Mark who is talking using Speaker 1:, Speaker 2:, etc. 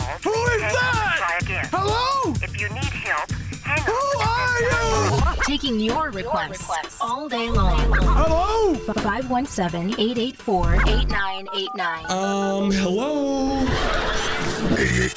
Speaker 1: called.
Speaker 2: Who is that?
Speaker 1: Try again.
Speaker 2: Hello?
Speaker 1: If you need help, hang
Speaker 2: Who
Speaker 1: on.
Speaker 2: are you?
Speaker 3: Taking your requests all day long.
Speaker 2: Hello?
Speaker 3: 517-884-8989.
Speaker 4: Hello?